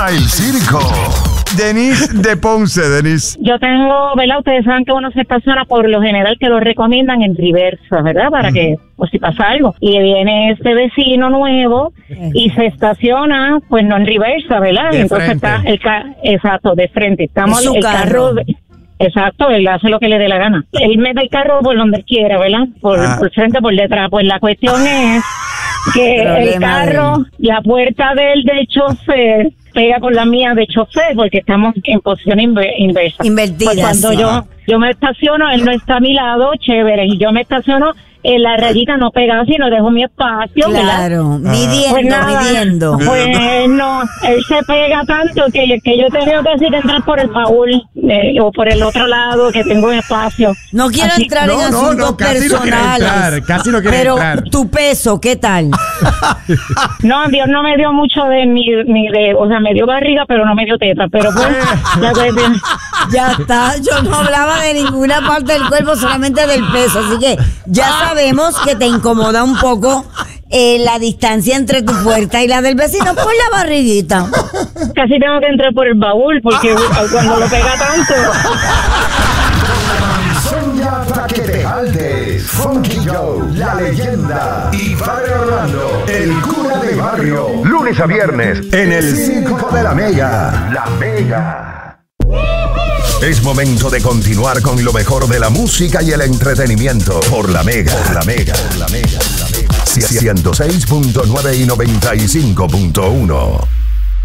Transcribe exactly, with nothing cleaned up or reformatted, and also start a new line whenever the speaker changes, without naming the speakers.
El circo. Denise de Ponce, Denise.
Yo tengo, ¿verdad? Ustedes saben que uno se estaciona por lo general que lo recomiendan en reversa, ¿verdad? Para mm. que, pues si pasa algo. Y viene este vecino nuevo y se estaciona, pues no en reversa, ¿verdad?
De
Entonces
frente.
está el carro, exacto, de frente. Estamos
Es su
el
carro.
carro de, exacto, él hace lo que le dé la gana. Él mete el carro por donde él quiera, ¿verdad? Por,
Ah.
por frente, por detrás. Pues la cuestión es que el carro, la puerta del, del chofer pega con la mía de chofer porque estamos en posición inver- inversa.
Invertida,
Pues cuando
sí.
yo yo me estaciono, él no está a mi lado, chévere, y yo me estaciono en la rayita no pegada, sino dejo mi espacio,
Claro,
¿verdad?
midiendo,
Pues nada,
midiendo.
Pues no, él se pega tanto que, que yo he tenido que decir entrar por el baúl eh, o por el otro lado que tengo un espacio.
No quiero
Así-
entrar en
No, no,
asuntos
no, casi no quiere
personales.
entrar, casi no quiere
pero
entrar.
tu peso, ¿qué tal?
No, Dios no me dio mucho de ni, ni de, o sea, me dio barriga, pero no me dio teta, pero pues, la cuestión-
Ya está, yo no hablaba de ninguna parte del cuerpo, solamente del peso. Así que ya sabemos que te incomoda un poco eh, la distancia entre tu puerta y la del vecino por la barriguita.
casi tengo que entrar por el baúl porque cuando lo pega tanto.
Son ya para que te jaltes. Funky Joe, la leyenda. Y Padre Orlando, el cura de barrio. Lunes a viernes en el Circo de la Mega. La Mega. Es momento de continuar con lo mejor de la música y el entretenimiento por la Mega, por la Mega, por la Mega, la Mega. ciento seis punto nueve y noventa y cinco punto uno.